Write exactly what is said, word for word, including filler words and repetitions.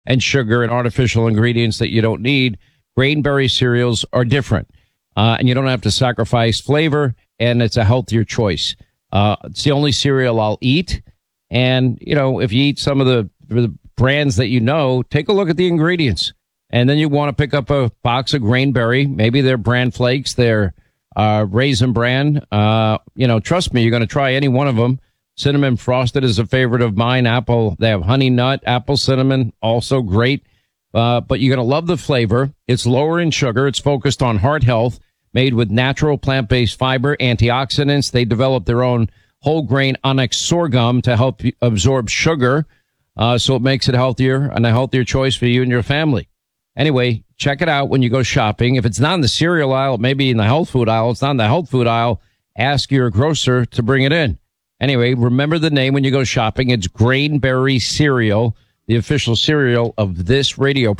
and sugar and artificial ingredients that you don't need. Grain-berry cereals are different, uh, and you don't have to sacrifice flavor, and it's a healthier choice. Uh, it's the only cereal I'll eat, and, you know, if you eat some of the, the brands that you know, take a look at the ingredients, and then you want to pick up a box of Grain-berry. Maybe they're Bran Flakes, they're uh, Raisin Bran. Uh, you know, trust me, you're going to try any one of them. Cinnamon Frosted is a favorite of mine. Apple, they have Honey Nut, Apple Cinnamon, also great. Uh, but you're going to love the flavor. It's lower in sugar. It's focused on heart health, made with natural plant-based fiber, antioxidants. They develop their own whole grain onyx sorghum to help absorb sugar. Uh, so it makes it healthier and a healthier choice for you and your family. Anyway, check it out when you go shopping. If it's not in the cereal aisle, maybe in the health food aisle, it's not in the health food aisle, ask your grocer to bring it in. Anyway, remember the name when you go shopping. It's Grain-berry cereal, the official cereal of this radio program.